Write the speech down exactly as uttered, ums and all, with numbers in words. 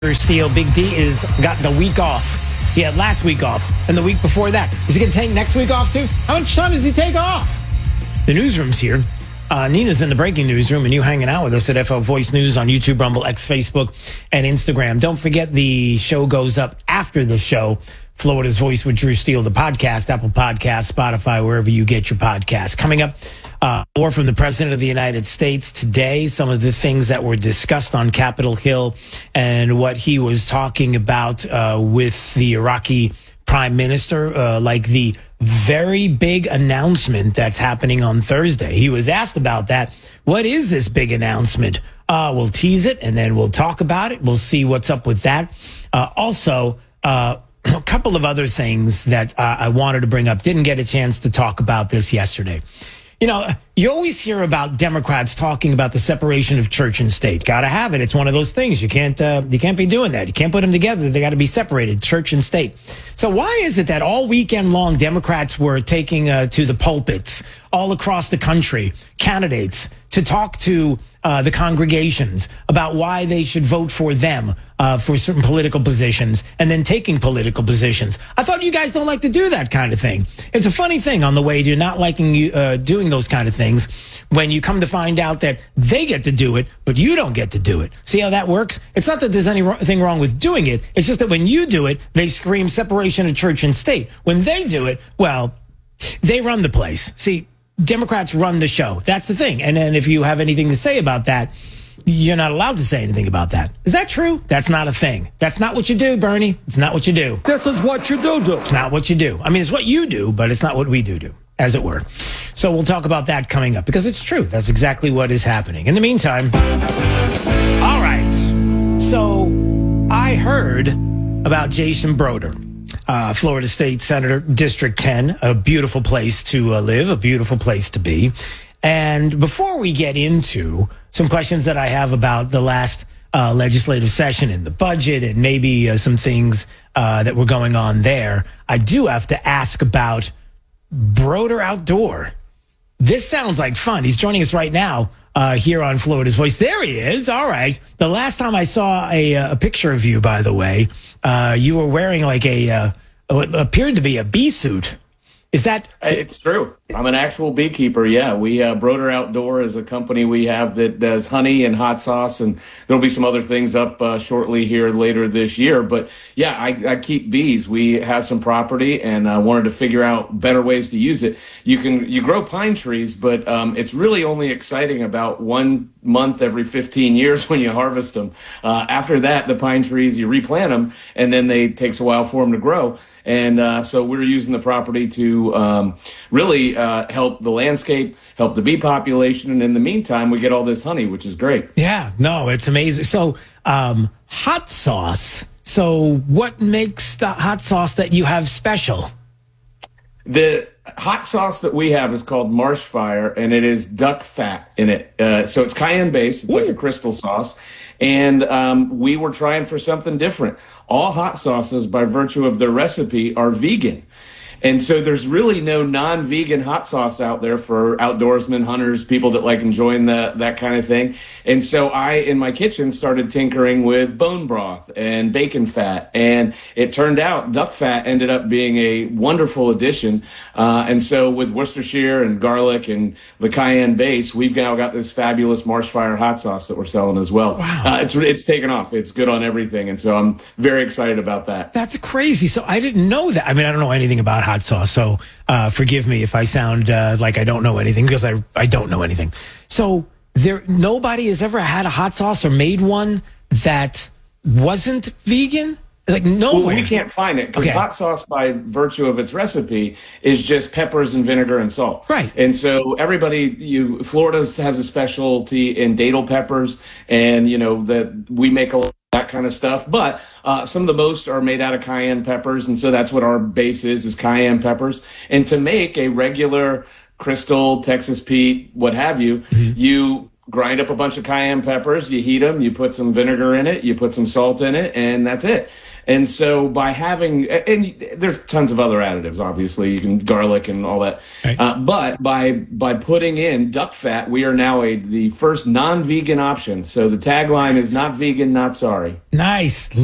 Steele, Big D is got the week off. He had last week off, and the week before that. Is he going to take next week off too? How much time does he take off? The newsroom's here. Uh, Nina's in the breaking newsroom, and you hanging out with us at F L Voice News on YouTube, Rumble, X, Facebook, and Instagram. Don't forget the show goes up after the show. Florida's Voice with Drew Steele, the podcast, Apple Podcasts, Spotify, wherever you get your podcasts. Coming up, uh, more from the President of the United States today, some of the things that were discussed on Capitol Hill and what he was talking about uh, with the Iraqi Prime Minister, uh, like the very big announcement that's happening on Thursday. He was asked about that. What is this big announcement? Uh, we'll tease it, and then we'll talk about it. We'll see what's up with that. Uh, also, uh, a couple of other things that uh, I wanted to bring up. Didn't get a chance to talk about this yesterday. You know, you always hear about Democrats talking about the separation of church and state. Got to have it. It's one of those things. You can't uh, you can't be doing that. You can't put them together. They got to be separated, church and state. So why is it that all weekend long Democrats were taking uh, to the pulpits all across the country, candidates, to talk to uh, the congregations about why they should vote for them uh, for certain political positions, and then taking political positions? I thought you guys don't like to do that kind of thing. It's a funny thing on the way to not liking you uh, doing those kind of things when you come to find out that they get to do it, but you don't get to do it. See how that works? It's not that there's anything wrong with doing it. It's just that when you do it, they scream separation of church and state. When they do it, well, they run the place. See, Democrats run the show. That's the thing. And then if you have anything to say about that, you're not allowed to say anything about that. Is that true? That's not a thing. That's not what you do, Bernie. It's not what you do. This is what you do do. It's not what you do. I mean, it's what you do, but it's not what we do do, as it were. So we'll talk about that coming up because it's true. That's exactly what is happening. In the meantime, all right. So I heard about Jason Broder. Uh, Florida State Senator, District ten, a beautiful place to uh, live, a beautiful place to be. And before we get into some questions that I have about the last uh, legislative session and the budget and maybe uh, some things uh, that were going on there, I do have to ask about Broder Outdoor. This sounds like fun. He's joining us right now uh, here on Florida's Voice. There he is. All right. The last time I saw a, a picture of you, by the way, uh, you were wearing like a uh, what appeared to be a bee suit. Is that? It's true. I'm an actual beekeeper. Yeah, we uh, Broder Outdoor is a company we have that does honey and hot sauce, and there'll be some other things up uh, shortly here later this year. But yeah, I, I keep bees. We have some property, and I uh, wanted to figure out better ways to use it. You can you grow pine trees, but um, it's really only exciting about one month every fifteen years when you harvest them. Uh, after that, the pine trees, you replant them, and then they takes a while for them to grow. And uh, so we're using the property to um, really uh, help the landscape, help the bee population. And in the meantime, we get all this honey, which is great. Yeah, no, it's amazing. So um, hot sauce. So what makes the hot sauce that you have special? The hot sauce that we have is called Marshfire, and it is duck fat in it. Uh, so it's cayenne based. It's Ooh. like a crystal sauce. And um, we were trying for something different. All hot sauces, by virtue of their recipe, are vegan. And so there's really no non-vegan hot sauce out there for outdoorsmen, hunters, people that like enjoying the, that kind of thing. And so I, in my kitchen, started tinkering with bone broth and bacon fat. And it turned out duck fat ended up being a wonderful addition. Uh, and so with Worcestershire and garlic and the cayenne base, we've now got this fabulous Marshfire hot sauce that we're selling as well. Wow. Uh, it's, it's taken off. It's good on everything. And so I'm very excited about that. That's crazy. So I didn't know that. I mean, I don't know anything about hot sauce, so uh, forgive me if I sound uh, like I don't know anything, because I I don't know anything. So there, nobody has ever had a hot sauce or made one that wasn't vegan. Like nowhere. Well, we can't find it because okay. hot sauce, by virtue of its recipe, is just peppers and vinegar and salt. Right. And so everybody, you Florida has a specialty in datil peppers, and you know that we make a lot. That kind of stuff. But uh, some of the most are made out of cayenne peppers. And so that's what our base is, is cayenne peppers. And to make a regular Crystal, Texas Pete, what have you, mm-hmm. you grind up a bunch of cayenne peppers, you heat them, you put some vinegar in it, you put some salt in it, and that's it. And so by having, and there's tons of other additives, obviously, you can garlic and all that. Right. Uh, but by by putting in duck fat, we are now a the first non-vegan option. So the tagline is not vegan, not sorry. Nice.